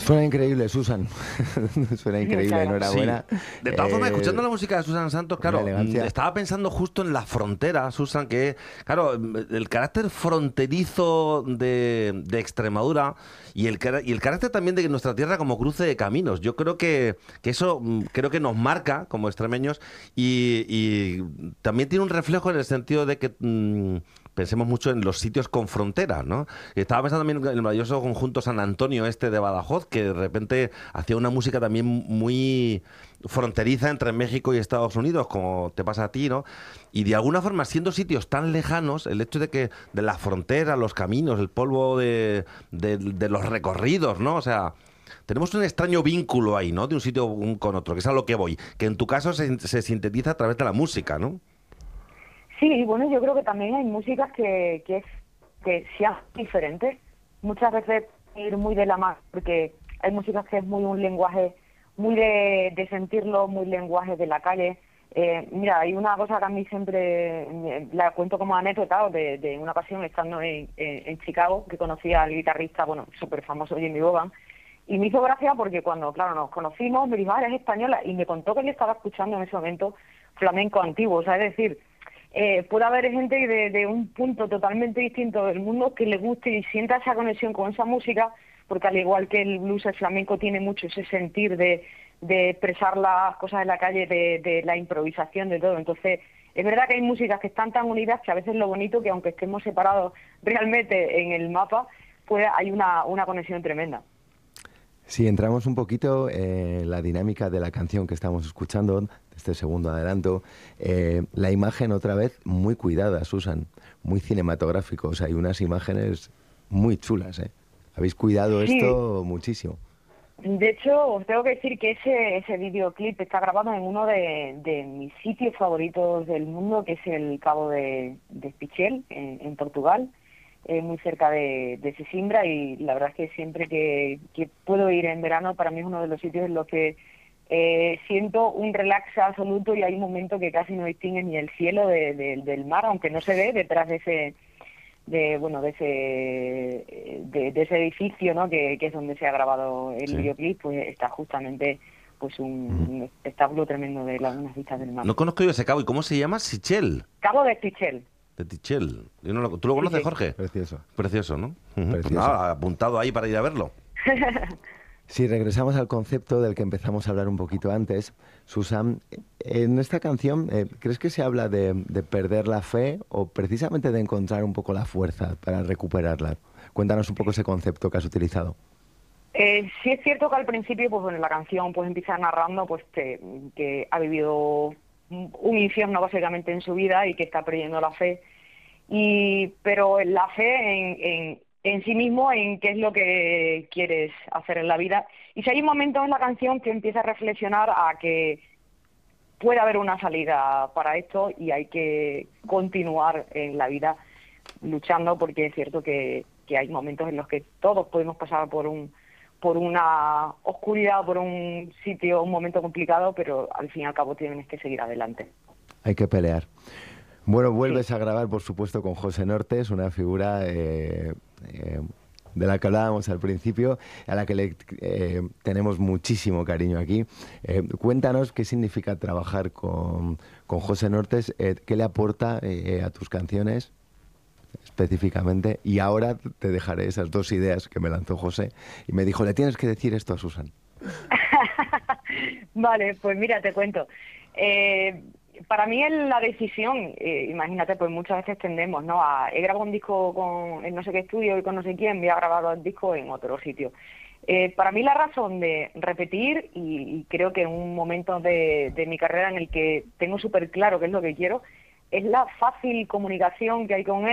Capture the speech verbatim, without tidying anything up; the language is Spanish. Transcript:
Suena increíble, Susan. Suena increíble, enhorabuena. Sí. De todas formas, Eh, escuchando la música de Susan Santos, una claro, elegancia. estaba pensando justo en la frontera, Susan, que, claro, el carácter fronterizo de, de Extremadura y el, cara- y el carácter también de nuestra tierra como cruce de caminos. Yo creo que, que eso mm, creo que nos marca como extremeños y, y también tiene un reflejo en el sentido de que mm, pensemos mucho en los sitios con fronteras, ¿no? Y estaba pensando también en el maravilloso conjunto San Antonio este de Badajoz, que de repente hacía una música también muy fronteriza entre México y Estados Unidos, como te pasa a ti, ¿no? Y de alguna forma, siendo sitios tan lejanos, el hecho de que de la frontera, los caminos, el polvo de, de, de los recorridos, ¿no? O sea, tenemos un extraño vínculo ahí, ¿no? De un sitio un- con otro, que es a lo que voy, que en tu caso se, se sintetiza a través de la música, ¿no? Sí, bueno, yo creo que también hay músicas que, que, es, que sean diferentes. Muchas veces ir muy de la mano, porque hay músicas que es muy un lenguaje, muy de, de sentirlo, muy lenguaje de la calle. Eh, mira, hay una cosa que a mí siempre me- la cuento como anécdota de, de una ocasión estando en, en, en Chicago, que conocí al guitarrista, bueno, súper famoso Jimmy Bogan, y me hizo gracia porque cuando, claro, nos conocimos, me dijo, ah, eres española, y me contó que él estaba escuchando en ese momento flamenco antiguo, o sea, es decir, eh, puede haber gente de, de un punto totalmente distinto del mundo que le guste y sienta esa conexión con esa música, porque al igual que el blues, el flamenco tiene mucho ese sentir de, de expresar las cosas en la calle, de, de la improvisación, de todo. Entonces, es verdad que hay músicas que están tan unidas que a veces lo bonito que aunque estemos separados realmente en el mapa, pues hay una, una conexión tremenda. Si entramos un poquito en la dinámica de la canción que estamos escuchando, de este segundo adelanto, eh, la imagen otra vez muy cuidada, Susan, muy cinematográfico, o sea, hay unas imágenes muy chulas, ¿eh? Habéis cuidado Sí, esto muchísimo. de hecho, os tengo que decir que ese, ese videoclip está grabado en uno de, de mis sitios favoritos del mundo, que es el Cabo de, de Espichel, en, en Portugal, eh, muy cerca de, de Sesimbra, y la verdad es que siempre que, que puedo ir en verano, para mí es uno de los sitios en los que eh, siento un relax absoluto y hay un momento que casi no distingue ni el cielo de- de- del mar, aunque no se ve detrás de ese de bueno de ese de, de ese edificio, ¿no? que, que es donde se ha grabado el Sí. videoclip, pues está justamente pues un, Ujú. un espectáculo tremendo de las unas vistas del mar. No conozco yo ese cabo. ¿Y cómo se llama? Sichel, Cabo de Espichel. de Tichel. Yo no lo- ¿Tú lo Sí, conoces, sí. Jorge? Precioso, Precioso, ¿no? Ujú. Pues precioso. nada, apuntado ahí para ir a verlo. Si regresamos al concepto del que empezamos a hablar un poquito antes, Susan, en esta canción, eh, ¿crees que se habla de, de perder la fe o precisamente de encontrar un poco la fuerza para recuperarla? Cuéntanos un poco ese concepto que has utilizado. Eh, sí es cierto que al principio, pues bueno, la canción pues empieza narrando pues que, que ha vivido un un infierno básicamente en su vida y que está perdiendo la fe, y pero la fe en, en, en sí mismo, en qué es lo que quieres hacer en la vida. Y si hay un momento en la canción que empieza a reflexionar a que puede haber una salida para esto y hay que continuar en la vida luchando, porque es cierto que, que hay momentos en los que todos podemos pasar por un por una oscuridad, por un sitio, un momento complicado, pero al fin y al cabo tienes que seguir adelante. Hay que pelear. Bueno, Sí. vuelves a grabar, por supuesto, con José Nortes, una figura eh, eh, de la que hablábamos al principio, a la que le eh, tenemos muchísimo cariño aquí. Eh, cuéntanos qué significa trabajar con, con José Nortes, eh, qué le aporta eh, a tus canciones específicamente. Y ahora te dejaré esas dos ideas que me lanzó José y me dijo, le tienes que decir esto a Susan. Vale, pues mira, te cuento. Eh, para mí es la decisión, eh, imagínate, pues muchas veces tendemos, ¿no? A, he grabado un disco con en no sé qué estudio y con no sé quién, voy a grabar el disco en otro sitio. Eh, para mí la razón de repetir, y, y creo que en un momento de, de mi carrera en el que tengo súper claro qué es lo que quiero, es la fácil comunicación que hay con él.